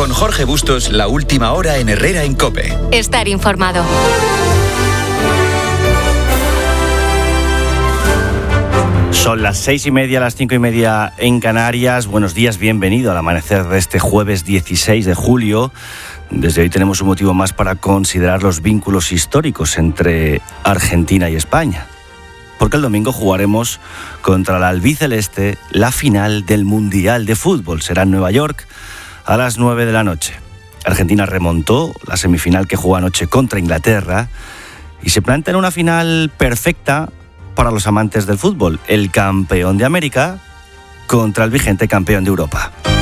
Con Jorge Bustos, la última hora en Herrera en COPE. Estar informado. Son las 6:30, las 5:30 en Canarias. Buenos días, bienvenido al amanecer de este jueves 16 de julio. Desde hoy tenemos un motivo más para considerar los vínculos históricos entre Argentina y España. Porque el domingo jugaremos contra la albiceleste la final del Mundial de Fútbol. Será en Nueva York a las 9 de la noche. Argentina remontó la semifinal que jugó anoche contra Inglaterra y se plantea en una final perfecta para los amantes del fútbol. El campeón de América contra el vigente campeón de Europa.